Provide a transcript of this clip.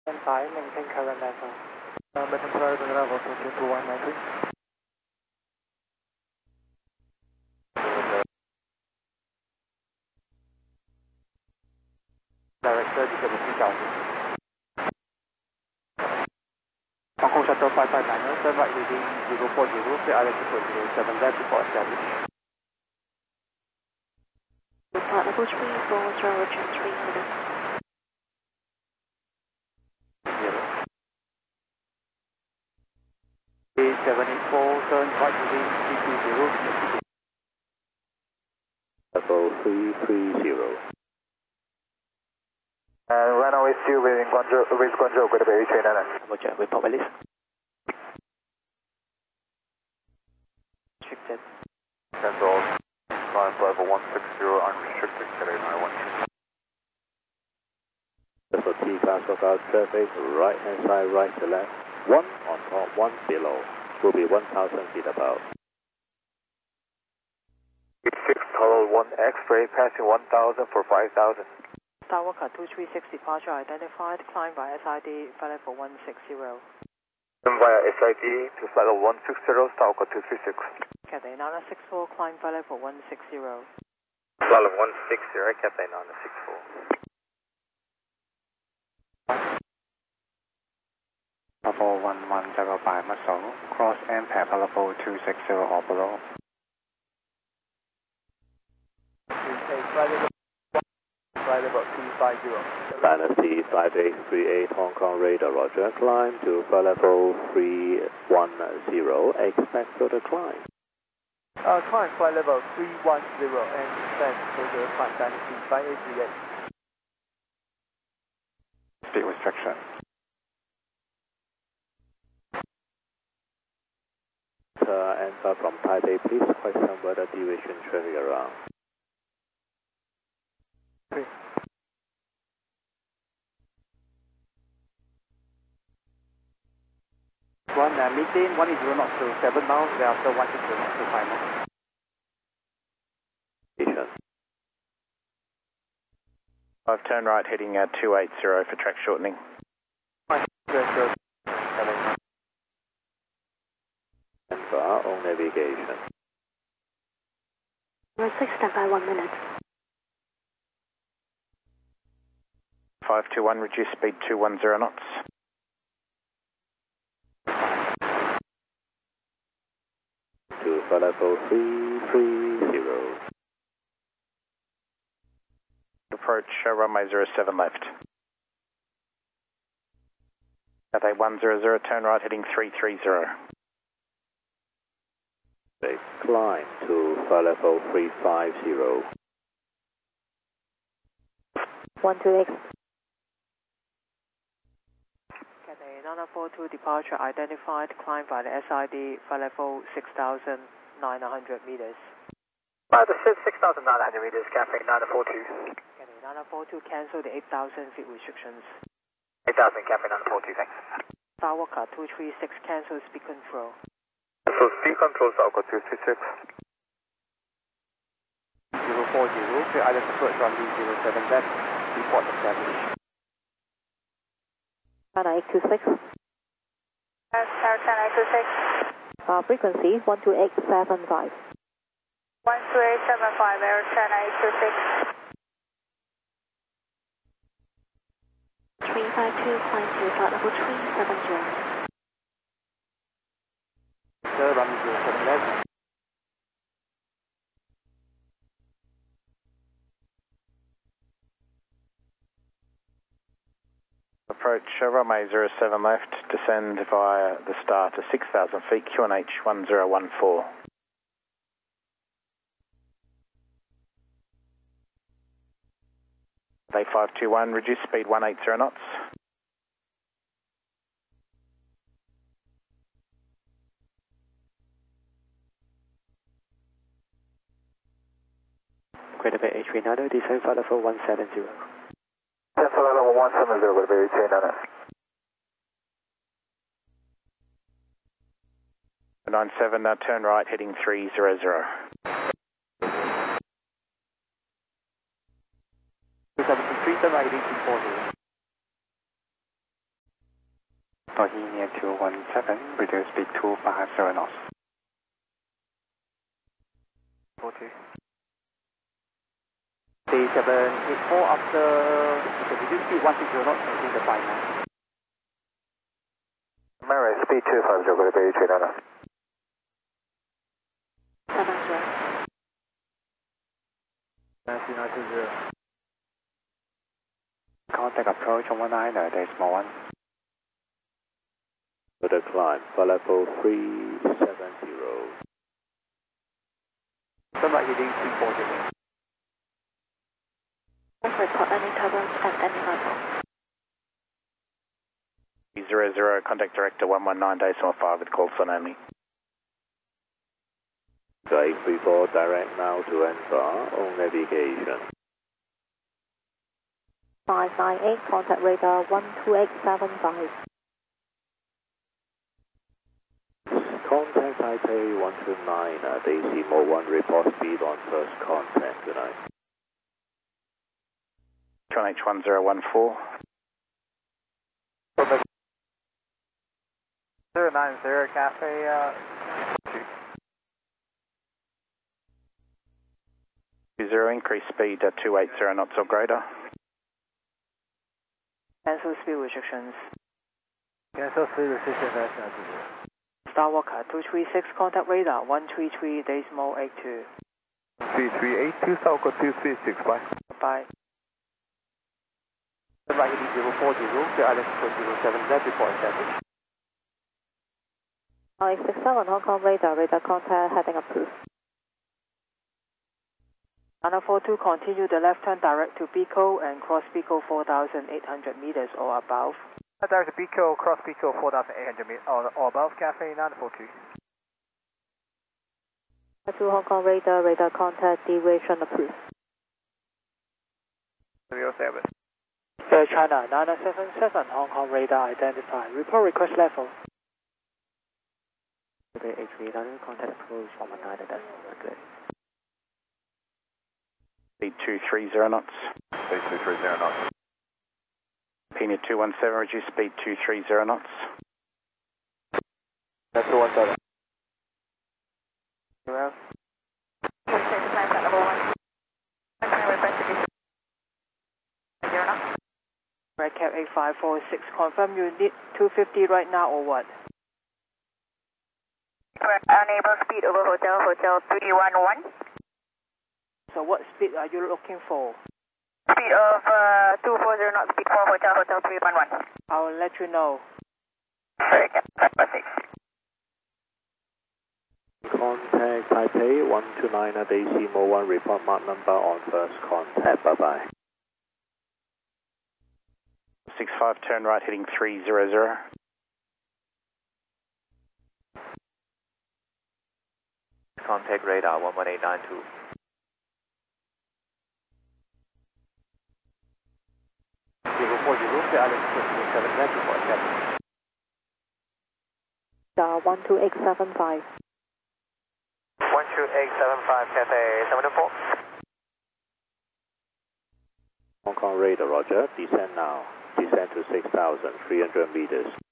Stand by, maintain current level. Maintain current level, 2193. Director, descending 3000. Hong Kong Shuttle 559, turn right heading 040, clear island support 07 left before established. Report level 340, return 3 minutes. 784, turn right heading 320. Level 330. Runway still with Guangzhou, good Berry Train Island. Roger, report release. Restricted. Cancel. Climb level 160, unrestricted, Cathay 912. Level T, cars lookout traffic, right hand side, right to left. 1 on top, 1 below. Will be 1,000 feet above. 6 total 1 X-ray, passing 1,000 for 5,000. Skywalker 236 departure identified, climb via SID, flight level 160. Via SID to flight level 160, Skywalker 236. Cathay 964, climb flight level 160. Flight level 160, Cathay 964. Level 1105 Muscle, cross MPAP level 260 or below. Flight level 350. Dynasty 5838 Hong Kong radar, roger. Climb to flight level 310. Expect further climb. Climb flight level 310 and descend to the climb Dynasty 5838. Speed restriction. Answer from Taipei, please question whether deviation traffic around. One mid-lane, 180 knots to 7 miles, thereafter 160 knots to 5 miles. Station. 5 turn right heading 280 for track shortening. Answer on navigation. 6, stand by 1 minute. 521, reduce speed 210 knots. To flight level 330. Approach runway 07 left. Cathay 100, turn right heading 330. Climb to flight level 350. 128. Cathay 942 departure identified, climb via the SID, flight level 6,900 meters. By the 6,900 meters, Cathay 942. Cathay 942 cancel the 8,000 feet restrictions. 8,000, Cathay 942, thanks. Skywalker 236 cancel speed control. So speed control, Skywalker 236. 040, clear island support runway 07 left, report established. 9826. Tower 10926. Frequency 12875. 12875, Air 10926. 352, climb to flight level 370. Sir, runway 07 left. Approach runway 07 left, descend via the star to 6,000 feet, QNH 1014. They 521, reduce speed 180 knots. Greater Bay H3 Nano, descend flight level 170. That's flight level 170, good Berry Train Island. 97, turn right heading 300. 273, turn right heading 340. Bohemia 217, reduce speed to 50 knots. 42. 3784 after the reduced speed 160 knots using the 59. Mary, speed 250, go to Bay 39. 790. 3920. Contact approach 119.1. For the climb, flight level 370. Sunlight heading 340. Don't report any turbulence at any level. 00, contact director 119.5 with call sign only. 834 direct now to Envar on navigation. 598, contact radar 12875. Contact Taipei 129, Decimal 1, report speed on first contact tonight. QNH1014. 090 Cafe, 20, increase speed 280 knots or greater. Cancel speed restrictions. cancel speed restriction national 20. Star Walker 236, contact radar 133.82. 3382, South 2365. Bye. Sunlight heading 040, the island 407, left report established. 567, Hong Kong radar, radar contact heading approved. 942, continue the left turn direct to Pico and cross Pico 4,800 meters or above. Direct to Pico, cross Pico 4,800 meters or above, Cafe 942. 2 Hong Kong radar, radar contact deviation approved. 307. Air China 977, Hong Kong radar identified. Report request level. H3, contact approach 119, that's good. Speed 230 knots. Speed 230 knots. Pina 217, reduce speed 230 knots. That's 217. Well, Redcap 8546, confirm you need 250 right now or what? Unable speed over hotel 311. So what speed are you looking for? Speed of 240 knots, speed for hotel 311. I will let you know. Redcap 546. Contact Taipei 129, Decimal 1, report mark number on first contact. Bye bye. 65, turn right heading 300. Contact radar 11892. 040, the island 407, left report established. 12875. 12875, Cafe 704. Hong Kong radar, roger. Descend now. Descend to 6,300 meters.